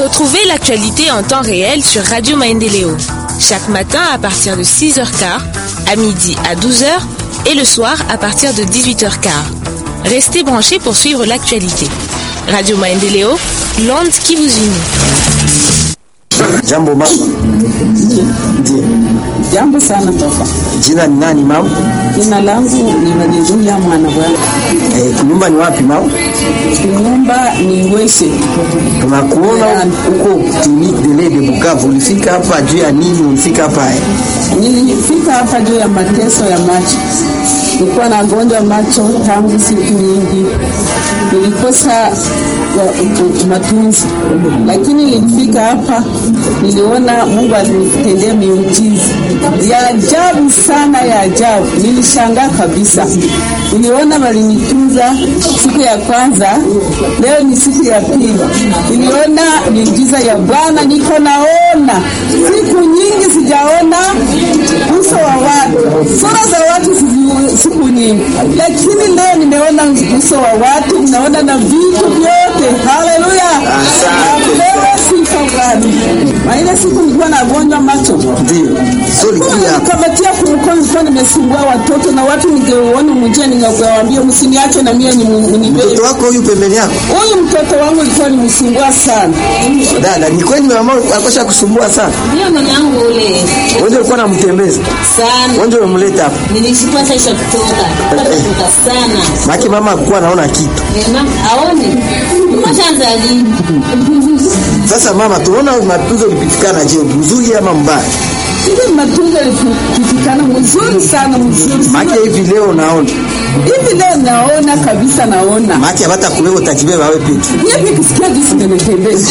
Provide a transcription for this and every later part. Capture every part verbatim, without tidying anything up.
Retrouvez l'actualité en temps réel sur Radio Maendeleo. Chaque matin à partir de six heures quinze, à midi à douze heures et le soir à partir de dix-huit heures quinze. Restez branchés pour suivre l'actualité. Radio Maendeleo, l'onde qui vous unit. Jambo mama. Jambo sana papa. Jina ni nani mama? Jina langu ni Madezuya mwana bwana. Eh, kunyumba ni wapi mama? Kunyumba ni Ngwese. Tunakuona huko clinique de lait de Bukavu. Ulifika hapa juu ya nini? Ulifika hapa eh? Nilifika hapa juu ya mateso ya macho. Nilikuwa na gonjwa macho tangu siku nyingi. Nilikosa matunzi, lakini nilifika hapa niliona Mungu alinitendea miujiza ya ajabu sana, ya ajabu. Nilishangaa kabisa. Niliona walinitunza siku ya kwanza, leo ni siku ya pili. Niliona miujiza ya Bwana, niko naona. Siku nyingi sijaona uso wa watu, sura za watu siku nyingi, lakini leo nimeona uso wa watu, naona na vitu vyote. Haleluya. Maana siku nilikuwa nagonjwa macho. Ndio. So likia kabatia kumkoa nilikuwa nimesumbua watoto na watu ningeona mjia ningewaambia msiniache na mimi ni mnibe. Mtoto wako huyu pembeni yako? Huyu mtoto wangu alikuwa ni msumbua sana. Dada, ni kweli mama akosha kusumbua sana? Ndio mwanangu ule. Wewe ulikuwa unamtembeza? Sana. Wewe umemleta hapa? Nilishikwa sasa kutoka. Kutoka sana. Maki mama alikuwa anaona kitu. Mama aone. Mwananza alini. Sasa mama, tunaona matunzo lipitikana je, mzuri ama mbaya? Hivi matunzo lipitikana mzuri sana, mzuri. Maki hivi leo naona. Hivi leo naona kabisa, naona. Maki hata kuleo utajibeba wewe peke. Yeye kisikia jinsi nimetembeza.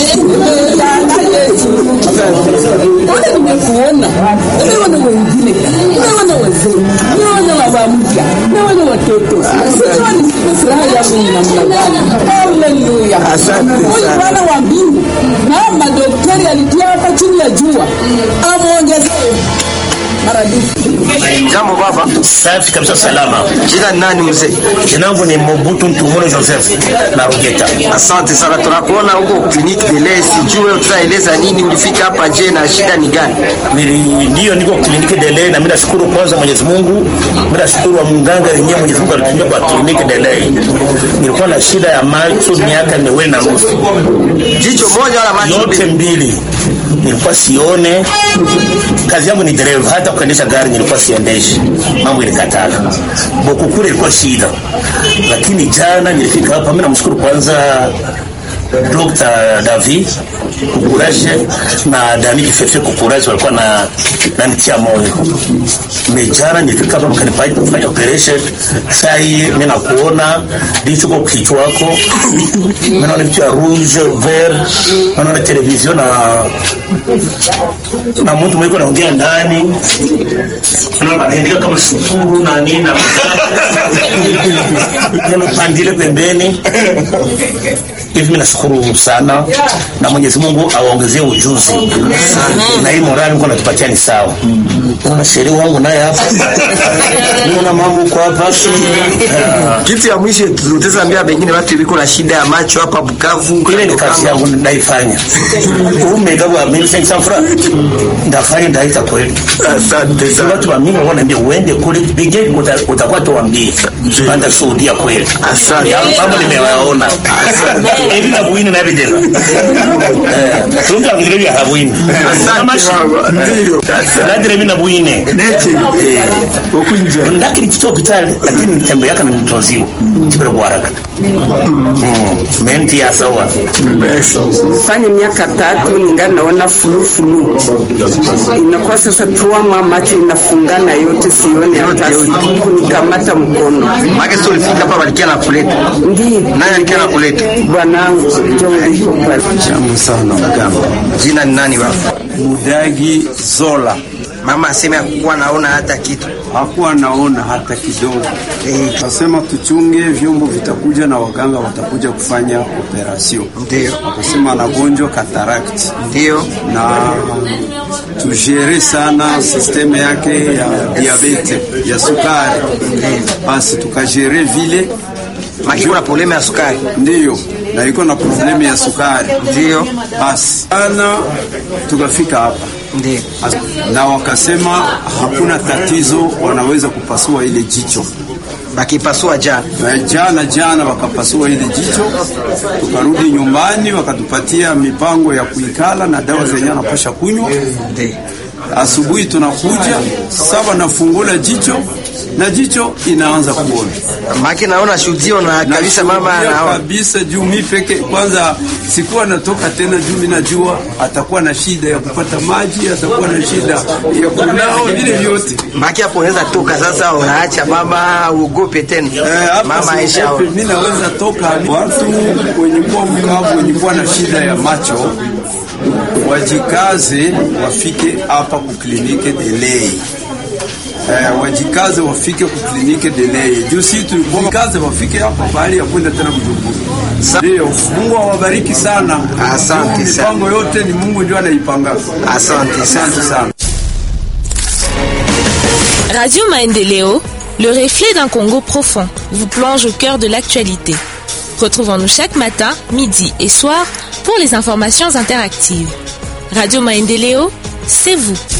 Ndio nimekuona. Nimeona wengine. Nimeona wazee. Nimeona baba mpya. Nimeona watoto. Sio ni furaha yangu ni namna gani. Haleluya. Asante sana. Bwana wa mbingu na madaktari alitia hapa chini ya jua. Amuongeze maradufu. Jambo baba. Safi kabisa, salama. Jina ni nani mzee? Jina langu ni Mobutu Ntumolo Joseph na Rugeta. Asante sana, tunakuona huko clinique de lait. Sijue utaeleza nini, ulifika hapa je na shida ni gani? Nili ndio niko clinique de lait na mimi nashukuru kwanza Mwenyezi Mungu. Mimi nashukuru wa mganga yenyewe Mwenyezi Mungu alitumia kwa clinique de lait. Nilikuwa na shida ya macho miaka miwili na nusu. Jicho moja wala macho yote mbili. Nilikuwa sione. Kazi yangu ni dereva, hata kuendesha gari nilikuwa siendeshi. Mambo ilikatala. Boku kule ilikuwa shida. Lakini jana nilifika hapa, mimi namshukuru kwanza Doctor David Kukuraje na Dani Kifefe Kukuraje walikuwa na nanitia moyo. Mejana nilifika hapa mkanipa kufanya operation. Sasa mimi nakuona ndicho kwa kichwa wako. Mimi naona vitu ya rouge, vert, naona television na na mtu mwiko anaongea ndani. Naona anaendea kama sukuru na nini na neno pandile pembeni. Hivi mimi nashukuru sana na Mwenyezi Mungu awaongezee ujuzi. Na hii morali Mungu anatupatia ni sawa. Kuna sheria wangu naye hapa. Kuna mambo kwa hapa. Kitu ya mwisho tutazambia wengine watu biko na shida ya macho hapa Bukavu. Ile ni kazi yangu naifanya. Umegawa mimi sasa franc. Ndafanya ndaita kweli. Asante sana. Watu wa mimi wanaambia uende kule bige utakuwa tuambie. Panda shuhudia kweli. Asante. Mambo nimewaona. Asante. Hivi na buini na evidence. Eh, tunga ngire ya buini. Ndio. Nadire mimi na buini. Neti. Eh, ukunje. Ndakini kito hospitali lakini tembe yake ni mtoziwa. Tibere bwaraka. Mm. Menti ya sawa. Fanya miaka tatu ningali naona fulu fulu. Inakuwa sasa tuama macho inafungana yote, sione hata siku nikamata mkono. Mage sio ulifika hapa walikia na kuleta. Ndiyo. Nani alikia na kuleta? Bwanangu ndio pale. Shamu sana mganga. Jina ni nani baba? Mudagi Zola. Mama asema hakuwa naona hata kitu. Hakuwa naona hata kidogo. Eh, Kasema tuchunge vyombo vitakuja na waganga watakuja kufanya operation. Ndio. Akasema anagonjwa cataract. Ndio. Na tujere sana system yake ya diabete, ya sukari. Basi tukajere vile. Maki kuna problema ya sukari. Ndio. na iko na problemu ya sukari. Ndio. Basi ana tukafika hapa Ndio. na wakasema hakuna tatizo, wanaweza kupasua ile jicho. Bakipasua jana. Na jana jana wakapasua ile jicho, tukarudi nyumbani, wakatupatia mipango ya kuikala na dawa zenye anapasha kunywa. Ndio. Asubuhi tunakuja saba, nafungula jicho na jicho inaanza kuona. Maki naona shudio na kabisa mama anaona kabisa juu mimi peke kwanza sikuwa natoka tena, juu mimi najua atakuwa na shida ya kupata maji, atakuwa na shida ya kunao vile vyote. Maki hapo unaweza toka sasa, unaacha mama uogope tena. Eh, mama Aisha mimi naweza toka. Watu wenye kwa mkavu, wenye kwa na shida ya macho wajikaze wafike hapa ku klinike Delay. Eh, wajikaze wafike ku klinike Delay. Juu si tu wajikaze wafike hapa bali ya kwenda tena Bujumbura. Ndio, Mungu awabariki sana. Asante sana. Mipango yote ni Mungu ndio anaipanga. Asante, asante sana. Radio Maendeleo, le reflet d'un Congo profond, vous plonge au cœur de l'actualité. Retrouvons-nous chaque matin, midi et soir pour les informations interactives. Radio Maendeleo, c'est vous.